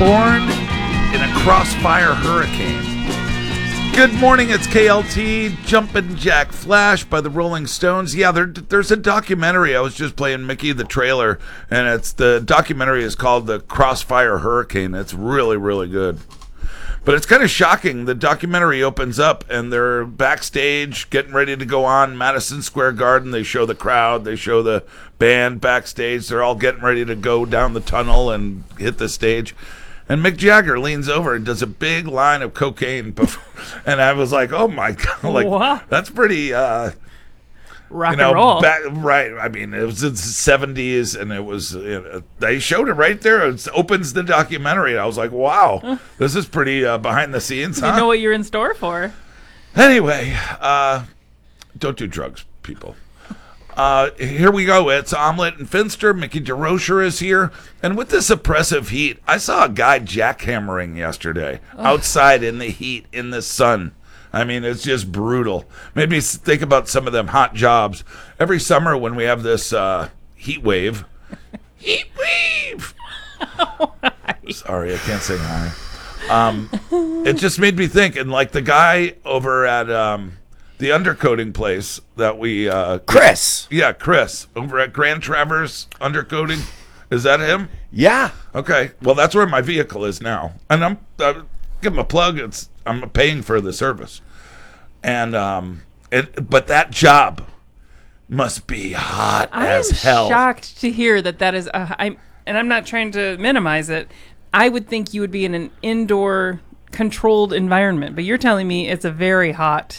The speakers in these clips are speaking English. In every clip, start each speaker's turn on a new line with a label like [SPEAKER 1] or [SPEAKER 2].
[SPEAKER 1] born in a crossfire hurricane. Good morning, it's KLT, Jumpin' Jack Flash by the Rolling Stones. Yeah, there's a documentary. I was just playing Mickey the trailer, and the documentary is called The Crossfire Hurricane. It's really, really good. But it's kind of shocking. The documentary opens up, and they're backstage getting ready to go on Madison Square Garden. They show the crowd. They show the band backstage. They're all getting ready to go down the tunnel and hit the stage. And Mick Jagger leans over and does a big line of cocaine. And I was like, oh, my God. Like,
[SPEAKER 2] wow.
[SPEAKER 1] That's pretty...
[SPEAKER 2] rock and roll.
[SPEAKER 1] Right. I mean, it was in the 70s, and it was, they showed it right there. It opens the documentary. I was like, wow, this is pretty behind the scenes, huh?
[SPEAKER 2] You know what you're in store for.
[SPEAKER 1] Anyway, don't do drugs, people. Here we go. It's Omelette and Finster. Mickey DeRocher is here. And with this oppressive heat, I saw a guy jackhammering yesterday outside in the heat, in the sun. I mean, it's just brutal. Made me think about some of them hot jobs. Every summer when we have this heat wave. Heat wave! Sorry, I can't say hi. It just made me think. And like the guy over at the undercoating place that we...
[SPEAKER 3] Chris!
[SPEAKER 1] Yeah, Chris. Over at Grand Traverse Undercoating. Is that him?
[SPEAKER 3] Yeah.
[SPEAKER 1] Okay. Well, that's where my vehicle is now. And I'm give him a plug. I'm paying for the service. And but that job must be hot as hell.
[SPEAKER 2] I'm shocked to hear that is and I'm not trying to minimize it. I would think you would be in an indoor controlled environment, but you're telling me it's a very hot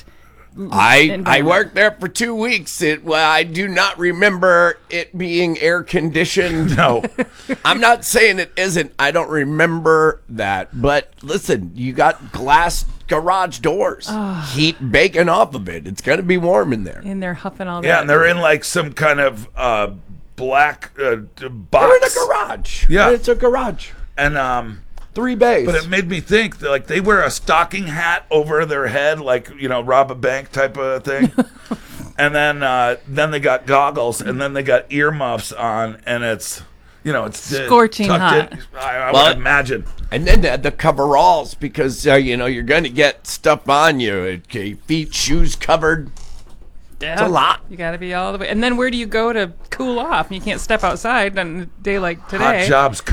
[SPEAKER 3] I worked there for 2 weeks. I do not remember it being air conditioned.
[SPEAKER 1] No.
[SPEAKER 3] I'm not saying it isn't. I don't remember that. But listen, you got glass garage doors. Heat baking off of it. It's going to be warm in there.
[SPEAKER 2] And they're huffing all that.
[SPEAKER 1] Yeah, and they're in like some kind of black box.
[SPEAKER 3] They're in a garage.
[SPEAKER 1] Yeah.
[SPEAKER 3] It's a garage.
[SPEAKER 1] And
[SPEAKER 3] 3 bays.
[SPEAKER 1] But it made me think that, like, they wear a stocking hat over their head, like, rob a bank type of thing. And then they got goggles, and then they got earmuffs on, and it's
[SPEAKER 2] scorching hot.
[SPEAKER 1] I would imagine.
[SPEAKER 3] And then the coveralls, because you're going to get stuff on you. Feet, shoes covered.
[SPEAKER 2] Yeah.
[SPEAKER 3] It's a lot.
[SPEAKER 2] You got to be all the way. And then where do you go to cool off? You can't step outside on a day like today.
[SPEAKER 1] Hot jobs